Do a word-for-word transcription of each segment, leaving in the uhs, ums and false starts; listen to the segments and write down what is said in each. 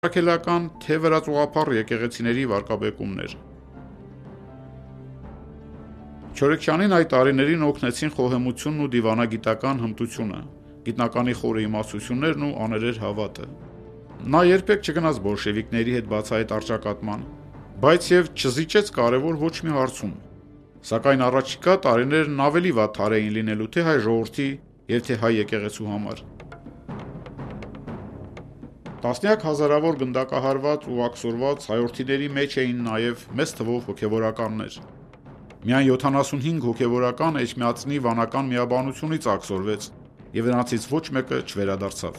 առաքելական թե վրաց եկեղեցիների վարկաբեկումներ։ Չորեքչյանին այդ տարիներին օգնեցին խոհեմությունն ու դիվանագիտական հմտությունը, գիտնականի խորը իմացություններն ու աներեր հավատը։ Նա երբեք չգնաց բոլշևիկների հետ բացահայտ առճակատման, բայց եւ չզիջեց կարևոր ոչ մի հարցում։ Սակայն առաջիկա տարիներն ավելի վատ թար էին լինելու թե հայ ժողովրդի եւ թե հայ եկեղեցու համար։ Տասնյակ հազարավոր գնդակահարված ու աքսորված հայորդիների մեջ էին նաեւ մեծ թվով հոգեվորականներ։ Միայն յոթանասունհինգ հոգեվորական Էջմիածնի վանական միաբանությունից աքսորվեց եւ նրանցից ոչ մեկը չվերադարձավ։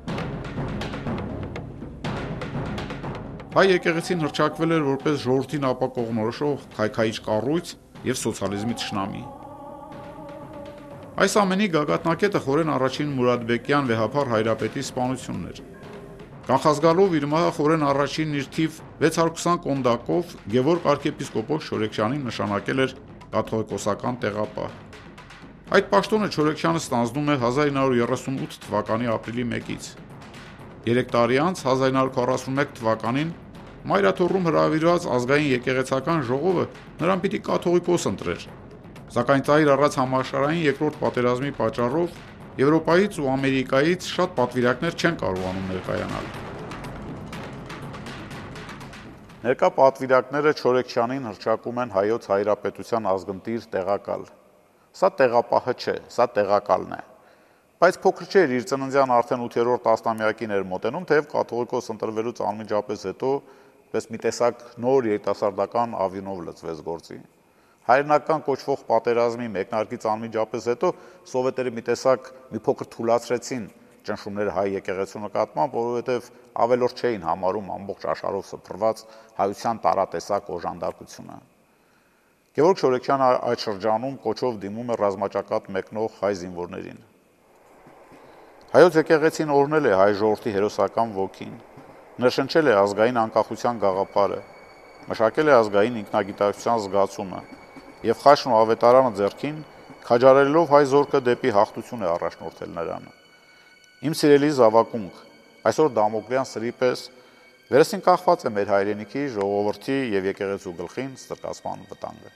Հայ եկեղեցին հռչակվել էր որպես ժողովրդին ապակողմնորոշող քայքայիչ կառույց եւ սոցիալիզմի թշնամի։ Այս ամենի գագաթնակետը խորեն առաջին Մուրադբեկյան վեհափառ հայրապետի սպանությունն էր։ Կանխազգալով իր մահը խորեն առաջին իր թիվ վեց հարյուր քսան կոնդակով Գևորգ arczepiskopos Չորեքչյանին նշանակել էր կաթողիկոսական տեղապահ։ Այդ պաշտոնը Չորեքչյանը ստանձնում է հազար ինը հարյուր երեսունութ թվականի ապրիլի մեկից։ Երեք տարի անց հազար ինը հարյուր քառասունմեկ թվականին Մայրաթոռում հրավիրված ազգային եկեղեցական ժողովը նրան պիտի կաթողիկոս ընտրեր, սակայն ծայր առած համաշխարհային երկրորդ պատերազմի պատճառով Եվրոպայից ու Ամերիկայից շատ պատվիրակներ չեն կարողանում ներկայանալ։ Ներկա պատվիրակները Չորեքչյանին հռչակում են հայոց հայրապետության ազգընտիր տեղակալ։ Սա տեղապահը չէ, սա տեղակալն է։ Բայց փոքր չէր իր ծննդյան արդեն ութերորդ տասնամյակին էր մոտենում, թեև կաթողիկոս ընտրվելուց անմիջապես հետո պես մի տեսակ նոր երիտասարդական ավինով լծվեց գործի։ Հայրենական կոչվող պատերազմի մեկնարկից անմիջապես հետո սովետերը մի տեսակ մի փոքր թուլացրեցին ճնշումները հայ եկեղեցու նկատմամբ, որովհետև ավելորդ չէին համարում ամբողջ աշխարհով սփռված հայության տարատեսակ օժանդակությունը։ Գևորգ Չորեքչյանը այդ շրջանում կոչով դիմում է ռազմաճակատ մեկնող հայ զինվորներին։ Հայոց եկեղեցին օրհնել է հայ ժողովրդի հերոսական ոգին, ներշնչել է ազգային անկախության գաղափարը, մշակել է ազգային ինքնագիտակցության զգացումը եւ խաչն ու ավետարանը ձեռքին քաջարելով հայ զորքը դեպի հաղթություն է առաջնորդել նրան։ Իմ սիրելի զավակունք, այսօր դամոկլյան սրի պես վերեսին կախված է մեր հայրենիքի, ժողովրդի եւ եկեղեցու գլխին ստրկացման վտանգը։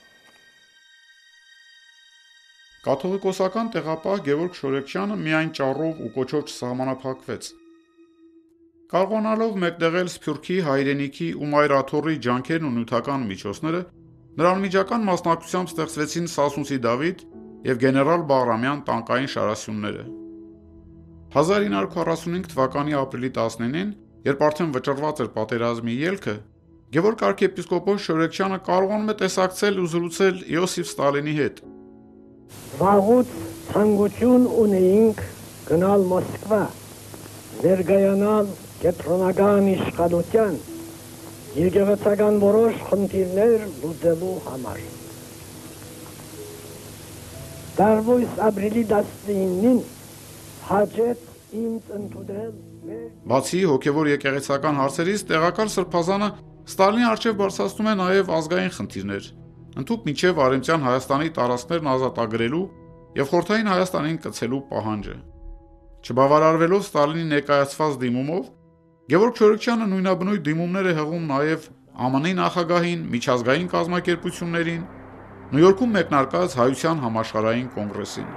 Կաթողիկոսական տեղապահ Գևորգ Չորեքչյանը միայն ճառով ու կոչով չսահմանափակվեց։ Կարողանալով մեկտեղել Սփյուռքի, հայրենիքի ու Մայրաթոռի ջանքերն ու նյութական միջոցները, նրա անմիջական մասնակցությամբ ստեղծվեցին Սասունցի Դավիթ եւ գեներալ Բաղրամյան տանկային շարասյունները։ հազար ինը հարյուր քառասունհինգ թվականի ապրիլի տասնինին, երբ արդեն վճռված էր պատերազմի ելքը, Գևորգ arczepiskopos Չորեքչյանը կարողանում է տեսակցել ու զրուցել Իոսիֆ Ստալինի հետ։ Վաղուց ցանկություն ունեինք գնալ Մոսկվա, ներկայանալ կենտրոնական իշխանության եկեղեցական որոշ խնդիրներ լուծելու համար։ Տարվույս ապրիլի տասնինին հաջեց ինձ ընդունել մեր։ Բացի հոգևոր եկեղեցական հարցերից, տեղակալ սրբազանը Ստալինի առջև բարձրացնում է նաև ազգային խնդիրներ, ընդհուպ մինչև Արևմտյան Հայաստանի տարածքներն ազատագրելու եւ Խորհրդային Հայաստանին կցելու պահանջը։ Չբավարարվելով Ստալինի ներկայացված դիմումով, Գևորգ Չորեքչյանը նույնաբնույթ դիմումներ է հղում նաև Α M N-ի նախագահին, միջազգային կազմակերպություններին, Նյու Յորքում մեկնարկած Հայության համաշխարհային կոնգրեսին։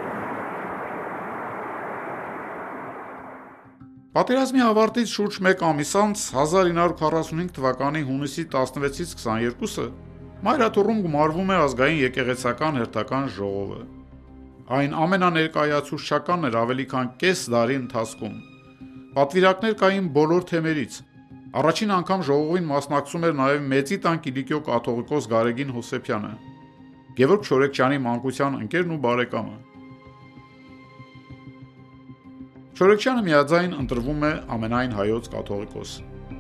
Պատերազմի ավարտից շուրջ մեկ ամիս անց հազար ինը հարյուր քառասունհինգ թվականի հունիսի տասնվեցից քսաներկուսը Մայրաթոռում գումարվում է ազգային եկեղեցական հերթական ժողովը։ Այն ամենաներկայացուցչականն էր ավելի քան կես դարի ընթացքում։ Պատվիրակներ կային բոլոր թեմերից։ Առաջին անգամ ժողովին մասնակցում էր նաև Մեծի տան Կիլիկիո կաթողիկոս Գարեգին Հովսեփյանը, Գևորգ Չորեքչյանի մանկության ընկերն ու բարեկամը։ Չորեքչյանը միաձայն ընտրվում է ամենայն հայոց կաթողիկոս։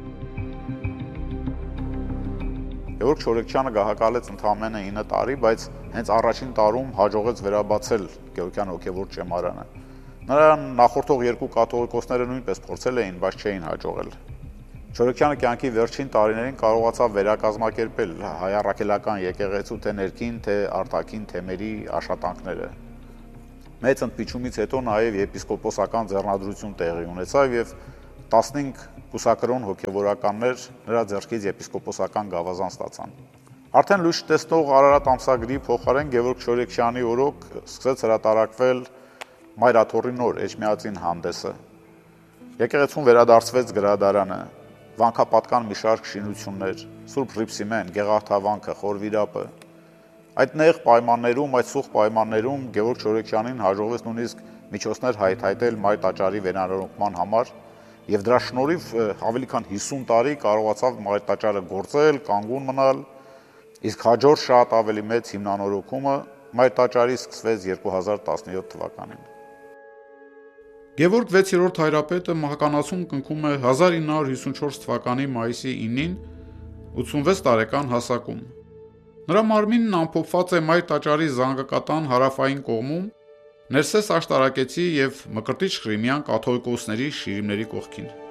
Գևորգ Չորեքչյանը գահակալեց ընդամենը ինը տարի, բայց հենց առաջին տարում հաջողեց վերաբացել Գևորգյան հոգևոր ճեմարանը։ Նրան նախորդող երկու կաթողիկոսները նույնպես փորձել էին, բայց չէին հաջողել։ Չորեքչյանը կյանքի վերջին տարիներին կարողացավ վերակազմակերպել հայ առաքելական եկեղեցու թե ներքին, թե արտաքին թեմերի աշխատանքները։ Մեծ ընդմիջումից հետո նաև եպիսկոպոսական ձեռնադրություն տեղի ունեցավ եւ տասնհինգ կուսակրոն հոգևորականներ նրա ձեռքից եպիսկոպոսական գավազան ստացան։ Արդեն լույս տեսնող Արարատ ամսագրի փոխարեն Գևորգ Չորեքչյանի օրոք սկսեց հրատարակվել Մայրաթոռի նոր էջմիածին հանդեսը։ Եկեղեցուն վերադարձվեց գրադարանը, վանքապատկան մի շարք շինություններ, Սուրբ Ռիփսիմեն, Գեղարդավանքը, Խորվիրապը։ Այդ նեղ պայմաններում, այդ սուղ պայմաններում Գևորգ Չորեքչյանին հաջողվեց նույնիսկ միջոցներ հայթայթել Մայր տաճարի վերանորոգման համար, եւ դրա շնորհիվ ավելի քան հիսուն տարի կարողացավ Մայր տաճարը գործել, կանգուն մնալ, իսկ հաջորդ շատ ավելի մեծ հիմնանորոգումը Մայր տաճարի սկսվեց երկու հազար տասնյոթ թվականին։ Գևորգ վեցերորդ հայրապետը մահկանացուն կնքում է հազար ինը հարյուր հիսունչորս թվականի մայիսի ինին ութսունվեց տարեկան հասակում։ Նրա մարմինն ամփոփված է Մայր տաճարի զանգակատան հարավային կողմում, Ներսես աշտարակեցի եւ Մկրտիչ Ղրիմյան կաթողիկոսների շիրիմների կողքին։